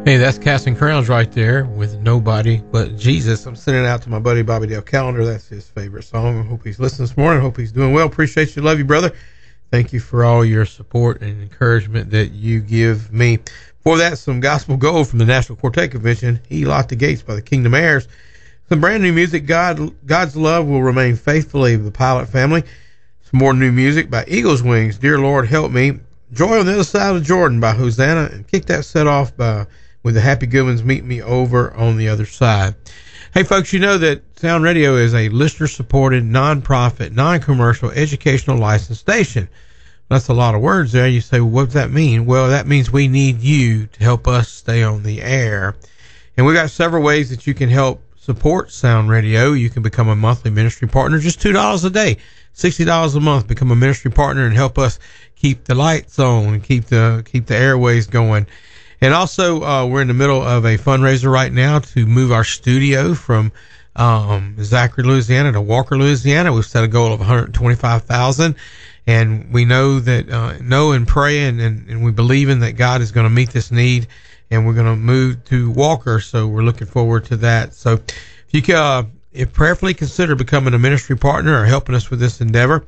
Hey, that's Casting Crowns right there with Nobody But Jesus. I'm sending it out to my buddy Bobby Dale Callender. That's his favorite song. I hope he's listening this morning. I hope he's doing well. Appreciate you. Love you, brother. Thank you for all your support and encouragement that you give me. Before that, some gospel gold from the National Quartet Convention. He Locked the Gates by the Kingdom Heirs. Some brand new music. God's Love Will Remain Faithfully, the Pilot Family. Some more new music by Eagles Wings, Dear Lord Help Me. Joy on the Other Side of Jordan by Hosanna. And kick that set off with the Happy Goodwins, Meet Me Over on the Other Side. Hey, folks, you know that Sound Radio is a listener-supported, non-profit, non-commercial, educational licensed station. That's a lot of words there. You say, well, what does that mean? Well, that means we need you to help us stay on the air. And we got several ways that you can help support Sound Radio. You can become a monthly ministry partner, just $2 a day, $60 a month. Become a ministry partner and help us keep the lights on and keep the airways going. And also, we're in the middle of a fundraiser right now to move our studio from Zachary, Louisiana to Walker, Louisiana. We've set a goal of $125,000, and we know that know and pray and we believe in that God is going to meet this need, and we're going to move to Walker. So we're looking forward to that. So if you can, if prayerfully consider becoming a ministry partner or helping us with this endeavor,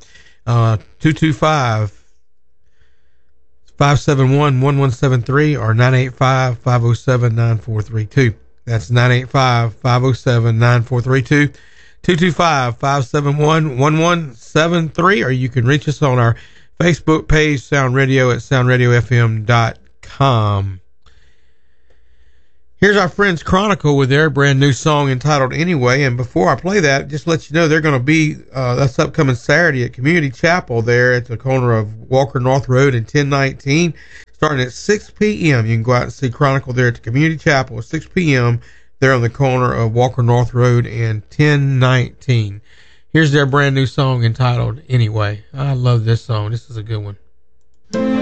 225-571-1173 or 985-507-9432. That's 985-507-9432, 225-571-1173, or you can reach us on our Facebook page, Sound Radio, at soundradiofm.com. Here's our friends Chronicle with their brand new song entitled Anyway. And before I play that, just let you know they're going to be, that's upcoming Saturday at Community Chapel there at the corner of Walker North Road and 1019, starting at 6 p.m. You can go out and see Chronicle there at the Community Chapel at 6 p.m. there on the corner of Walker North Road and 1019. Here's their brand new song entitled Anyway. I love this song. This is a good one.